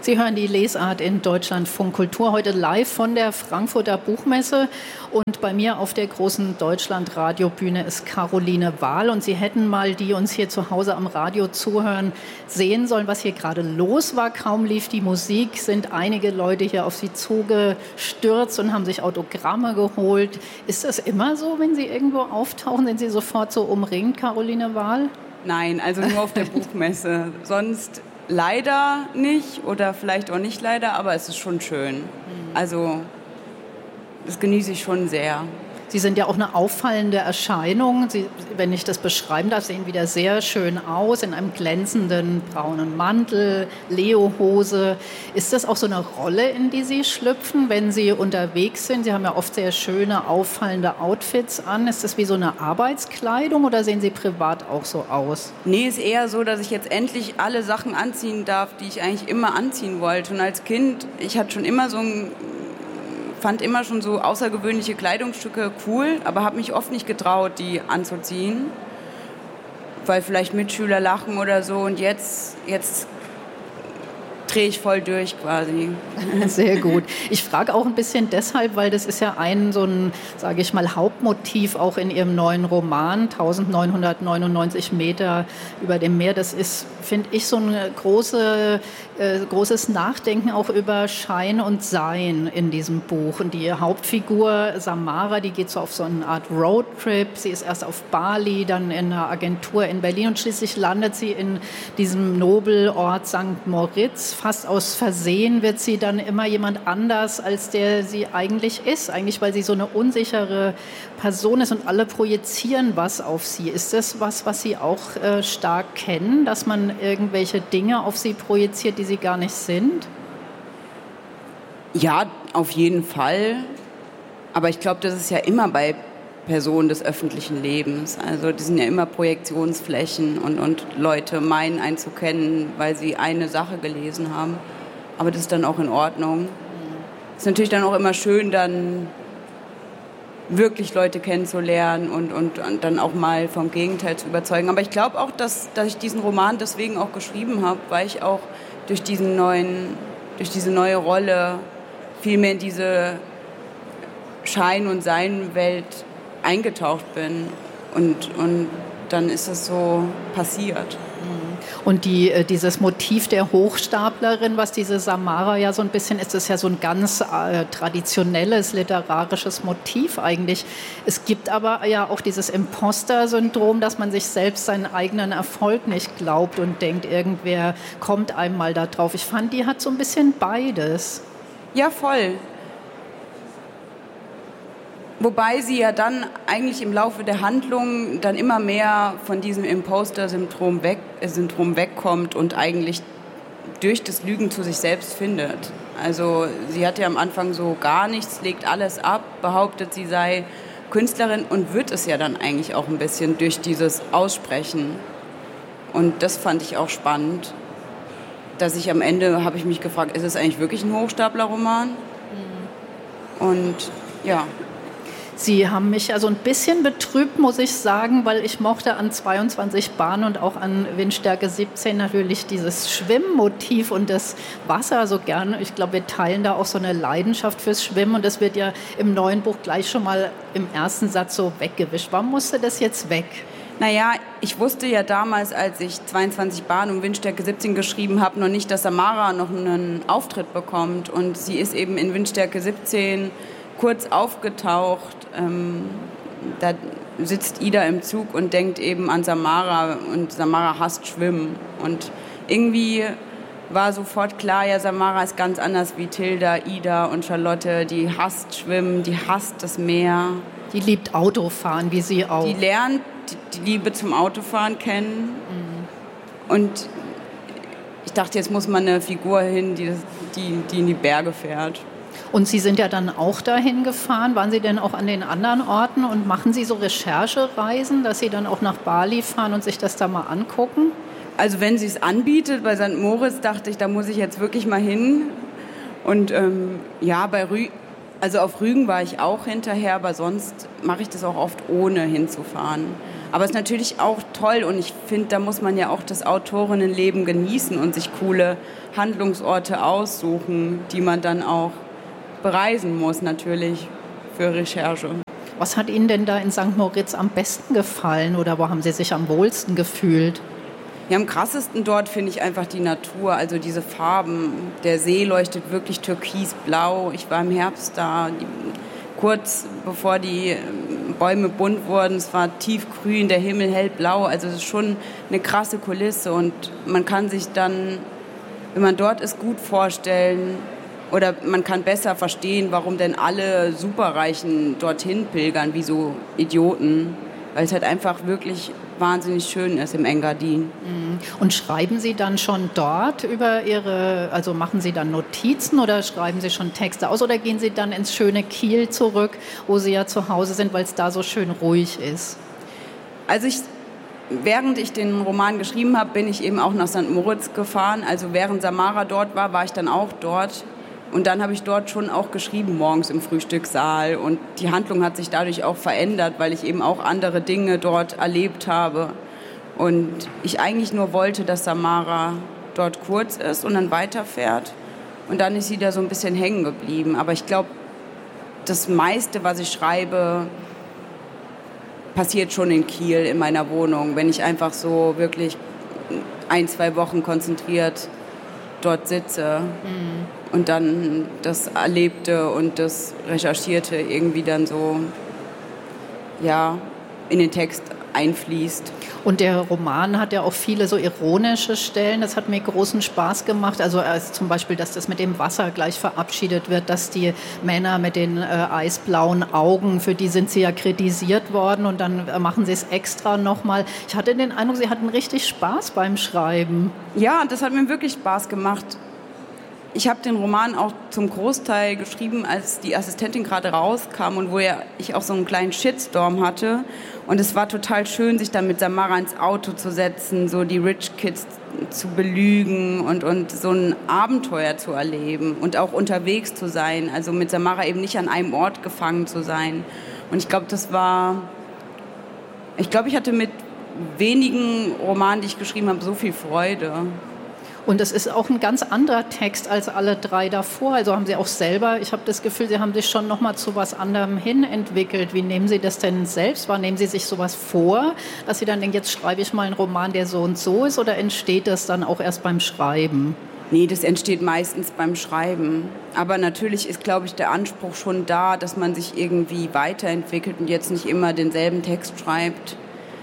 Sie hören die Lesart in Deutschlandfunk Kultur, heute live von der Frankfurter Buchmesse. Und bei mir auf der großen Deutschland-Radiobühne ist Caroline Wahl. Und Sie hätten mal, die uns hier zu Hause am Radio zuhören, sehen sollen, was hier gerade los war. Kaum lief die Musik, sind einige Leute hier auf Sie zugestürzt und haben sich Autogramme geholt. Ist das immer so, wenn Sie irgendwo auftauchen? Sind Sie sofort so umringt, Caroline Wahl? Nein, also nur auf der Buchmesse. Sonst leider nicht oder vielleicht auch nicht leider, aber es ist schon schön. Also das genieße ich schon sehr. Sie sind ja auch eine auffallende Erscheinung. Sie, wenn ich das beschreiben darf, sehen wieder sehr schön aus in einem glänzenden braunen Mantel, Leo-Hose. Ist das auch so eine Rolle, in die Sie schlüpfen, wenn Sie unterwegs sind? Sie haben ja oft sehr schöne, auffallende Outfits an. Ist das wie so eine Arbeitskleidung oder sehen Sie privat auch so aus? Nee, ist eher so, dass ich jetzt endlich alle Sachen anziehen darf, die ich eigentlich immer anziehen wollte. Und als Kind, ich hatte schon immer fand immer schon so außergewöhnliche Kleidungsstücke cool, aber habe mich oft nicht getraut, die anzuziehen, weil vielleicht Mitschüler lachen oder so. Und jetzt drehe ich voll durch quasi. Sehr gut. Ich frage auch ein bisschen deshalb, weil das ist ja so ein, sage ich mal, Hauptmotiv auch in Ihrem neuen Roman, 1999 Meter über dem Meer. Das ist, finde ich, so ein großes Nachdenken auch über Schein und Sein in diesem Buch. Und die Hauptfigur Samara, die geht so auf so eine Art Roadtrip. Sie ist erst auf Bali, dann in einer Agentur in Berlin und schließlich landet sie in diesem Nobelort St. Moritz. Fast aus Versehen wird sie dann immer jemand anders, als der sie eigentlich ist. Eigentlich, weil sie so eine unsichere Person ist und alle projizieren was auf sie. Ist das was Sie auch stark kennen, dass man irgendwelche Dinge auf sie projiziert, die sie gar nicht sind? Ja, auf jeden Fall. Aber ich glaube, das ist ja immer bei Personen des öffentlichen Lebens. Also die sind ja immer Projektionsflächen und Leute meinen einen zu kennen, weil sie eine Sache gelesen haben. Aber das ist dann auch in Ordnung. Ist natürlich dann auch immer schön, dann wirklich Leute kennenzulernen und dann auch mal vom Gegenteil zu überzeugen. Aber ich glaube auch, dass ich diesen Roman deswegen auch geschrieben habe, weil ich auch durch diese neue Rolle viel mehr in diese Schein- und Sein-Welt eingetaucht bin und dann ist es so passiert. Und dieses Motiv der Hochstaplerin, was diese Samara ja so ein bisschen ist, ist ja so ein ganz traditionelles literarisches Motiv eigentlich. Es gibt aber ja auch dieses Imposter-Syndrom, dass man sich selbst seinen eigenen Erfolg nicht glaubt und denkt, irgendwer kommt einem mal da drauf. Ich fand, die hat so ein bisschen beides. Ja, voll. Wobei sie ja dann eigentlich im Laufe der Handlung dann immer mehr von diesem Imposter-Syndrom wegkommt und eigentlich durch das Lügen zu sich selbst findet. Also sie hat ja am Anfang so gar nichts, legt alles ab, behauptet, sie sei Künstlerin und wird es ja dann eigentlich auch ein bisschen durch dieses Aussprechen. Und das fand ich auch spannend, dass ich am Ende, habe ich mich gefragt, ist es eigentlich wirklich ein Hochstapler-Roman? Und ja. Sie haben mich also ein bisschen betrübt, muss ich sagen, weil ich mochte an 22 Bahnen und auch an Windstärke 17 natürlich dieses Schwimmmotiv und das Wasser so gerne. Ich glaube, wir teilen da auch so eine Leidenschaft fürs Schwimmen und das wird ja im neuen Buch gleich schon mal im ersten Satz so weggewischt. Warum musste das jetzt weg? Naja, ich wusste ja damals, als ich 22 Bahnen und Windstärke 17 geschrieben habe, noch nicht, dass Samara noch einen Auftritt bekommt. Und sie ist eben in Windstärke 17 kurz aufgetaucht. Da sitzt Ida im Zug und denkt eben an Samara und Samara hasst Schwimmen. Und irgendwie war sofort klar, ja, Samara ist ganz anders wie Tilda, Ida und Charlotte. Die hasst Schwimmen, die hasst das Meer. Die liebt Autofahren, wie Sie auch. Die lernt die Liebe zum Autofahren kennen. Und ich dachte, jetzt muss man eine Figur hin, die in die Berge fährt. Und Sie sind ja dann auch dahin gefahren. Waren Sie denn auch an den anderen Orten und machen Sie so Recherchereisen, dass Sie dann auch nach Bali fahren und sich das da mal angucken? Also wenn sie es anbietet, bei St. Moritz dachte ich, da muss ich jetzt wirklich mal hin. Und ja, auf Rügen war ich auch hinterher, aber sonst mache ich das auch oft ohne hinzufahren. Aber es ist natürlich auch toll und ich finde, da muss man ja auch das Autorinnenleben genießen und sich coole Handlungsorte aussuchen, die man dann auch bereisen muss natürlich für Recherche. Was hat Ihnen denn da in St. Moritz am besten gefallen oder wo haben Sie sich am wohlsten gefühlt? Ja, am krassesten dort finde ich einfach die Natur, also diese Farben. Der See leuchtet wirklich türkisblau. Ich war im Herbst da, kurz bevor die Bäume bunt wurden. Es war tiefgrün, der Himmel hellblau. Also es ist schon eine krasse Kulisse und man kann sich dann, wenn man dort ist, gut vorstellen oder man kann besser verstehen, warum denn alle Superreichen dorthin pilgern wie so Idioten. Weil es halt einfach wirklich wahnsinnig schön ist im Engadin. Und schreiben Sie dann schon dort über also machen Sie dann Notizen oder schreiben Sie schon Texte aus oder gehen Sie dann ins schöne Kiel zurück, wo Sie ja zu Hause sind, weil es da so schön ruhig ist? Also während ich den Roman geschrieben habe, bin ich eben auch nach St. Moritz gefahren. Also während Samara dort war ich dann auch dort. Und dann habe ich dort schon auch geschrieben, morgens im Frühstückssaal. Und die Handlung hat sich dadurch auch verändert, weil ich eben auch andere Dinge dort erlebt habe. Und ich eigentlich nur wollte, dass Samara dort kurz ist und dann weiterfährt. Und dann ist sie da so ein bisschen hängen geblieben. Aber ich glaube, das meiste, was ich schreibe, passiert schon in Kiel, in meiner Wohnung. Wenn ich einfach so wirklich 1-2 Wochen konzentriert dort sitze und dann das Erlebte und das Recherchierte irgendwie dann so in den Text einfließt. Und der Roman hat ja auch viele so ironische Stellen. Das hat mir großen Spaß gemacht. Also zum Beispiel, dass das mit dem Wasser gleich verabschiedet wird, dass die Männer mit den eisblauen Augen, für die sind sie ja kritisiert worden und dann machen sie es extra nochmal. Ich hatte den Eindruck, Sie hatten richtig Spaß beim Schreiben. Ja, das hat mir wirklich Spaß gemacht. Ich habe den Roman auch zum Großteil geschrieben, als die Assistentin gerade rauskam und wo ich auch so einen kleinen Shitstorm hatte. Und es war total schön, sich dann mit Samara ins Auto zu setzen, so die Rich Kids zu belügen und so ein Abenteuer zu erleben und auch unterwegs zu sein. Also mit Samara eben nicht an einem Ort gefangen zu sein. Und ich glaube, ich hatte mit wenigen Romanen, die ich geschrieben habe, so viel Freude. Und es ist auch ein ganz anderer Text als alle 3 davor. Also haben Sie auch selber, ich habe das Gefühl, Sie haben sich schon noch mal zu was anderem hin entwickelt. Wie nehmen Sie das denn selbst wahr? Nehmen Sie sich sowas vor, dass Sie dann denken, jetzt schreibe ich mal einen Roman, der so und so ist? Oder entsteht das dann auch erst beim Schreiben? Nee, das entsteht meistens beim Schreiben. Aber natürlich ist, glaube ich, der Anspruch schon da, dass man sich irgendwie weiterentwickelt und jetzt nicht immer denselben Text schreibt.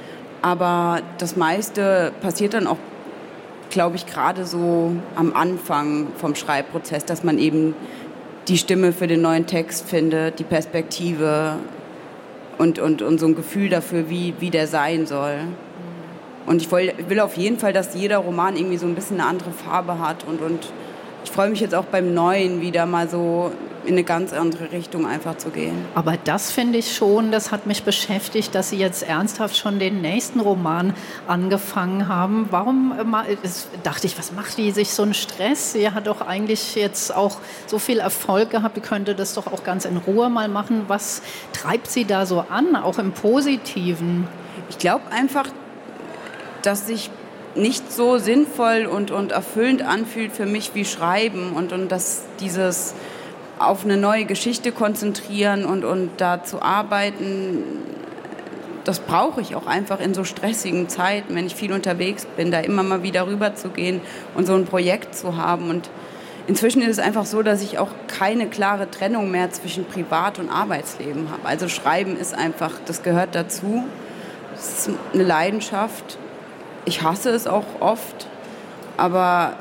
Aber das meiste passiert dann auch, glaube ich, gerade so am Anfang vom Schreibprozess, dass man eben die Stimme für den neuen Text findet, die Perspektive und so ein Gefühl dafür, wie der sein soll. Und ich will auf jeden Fall, dass jeder Roman irgendwie so ein bisschen eine andere Farbe hat und ich freue mich jetzt auch beim Neuen wieder mal so in eine ganz andere Richtung einfach zu gehen. Aber das finde ich schon, das hat mich beschäftigt, dass Sie jetzt ernsthaft schon den nächsten Roman angefangen haben. Warum, dachte ich, was macht die sich so einen Stress? Sie hat doch eigentlich jetzt auch so viel Erfolg gehabt, die könnte das doch auch ganz in Ruhe mal machen. Was treibt Sie da so an, auch im Positiven? Ich glaube einfach, dass sich nicht so sinnvoll und erfüllend anfühlt für mich wie Schreiben und dass dieses auf eine neue Geschichte konzentrieren und da zu arbeiten, das brauche ich auch einfach in so stressigen Zeiten, wenn ich viel unterwegs bin, da immer mal wieder rüber zu gehen und so ein Projekt zu haben. Und inzwischen ist es einfach so, dass ich auch keine klare Trennung mehr zwischen Privat- und Arbeitsleben habe. Also Schreiben ist einfach, das gehört dazu. Es ist eine Leidenschaft. Ich hasse es auch oft, aber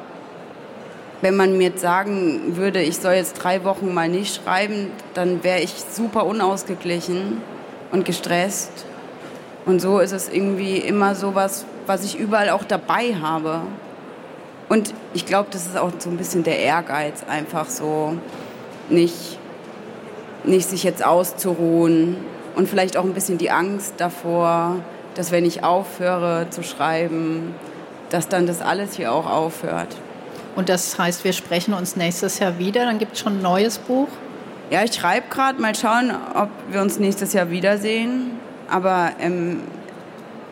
wenn man mir jetzt sagen würde, ich soll jetzt 3 Wochen mal nicht schreiben, dann wäre ich super unausgeglichen und gestresst. Und so ist es irgendwie immer so was ich überall auch dabei habe. Und ich glaube, das ist auch so ein bisschen der Ehrgeiz, einfach so nicht sich jetzt auszuruhen und vielleicht auch ein bisschen die Angst davor, dass wenn ich aufhöre zu schreiben, dass dann das alles hier auch aufhört. Und das heißt, wir sprechen uns nächstes Jahr wieder, dann gibt es schon ein neues Buch? Ja, ich schreibe gerade, mal schauen, ob wir uns nächstes Jahr wiedersehen. Aber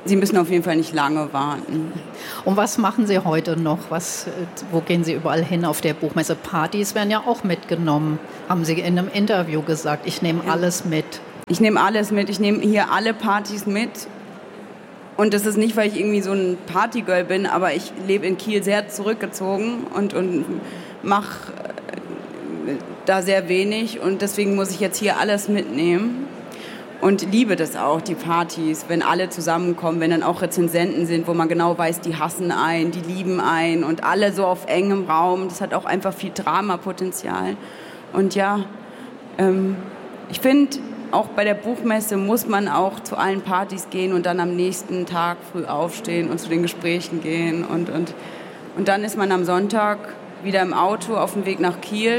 Sie müssen auf jeden Fall nicht lange warten. Und was machen Sie heute noch? Wo gehen Sie überall hin auf der Buchmesse? Partys werden ja auch mitgenommen, haben Sie in einem Interview gesagt. Ich nehme alles mit. Ich nehme alles mit. Ich nehme hier alle Partys mit. Und das ist nicht, weil ich irgendwie so ein Partygirl bin, aber ich lebe in Kiel sehr zurückgezogen und mache da sehr wenig. Und deswegen muss ich jetzt hier alles mitnehmen. Und liebe das auch, die Partys, wenn alle zusammenkommen, wenn dann auch Rezensenten sind, wo man genau weiß, die hassen einen, die lieben einen und alle so auf engem Raum. Das hat auch einfach viel Dramapotenzial. Und ja, ich finde, auch bei der Buchmesse muss man auch zu allen Partys gehen und dann am nächsten Tag früh aufstehen und zu den Gesprächen gehen. Und dann ist man am Sonntag wieder im Auto auf dem Weg nach Kiel,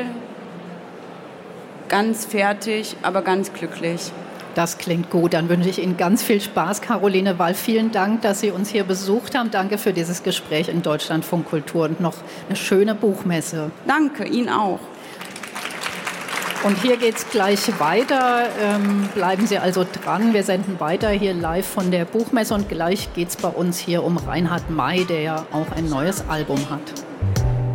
ganz fertig, aber ganz glücklich. Das klingt gut. Dann wünsche ich Ihnen ganz viel Spaß, Caroline Wall. Vielen Dank, dass Sie uns hier besucht haben. Danke für dieses Gespräch in Deutschlandfunk Kultur und noch eine schöne Buchmesse. Danke, Ihnen auch. Und hier geht es gleich weiter. Bleiben Sie also dran. Wir senden weiter hier live von der Buchmesse und gleich geht es bei uns hier um Reinhard May, der ja auch ein neues Album hat.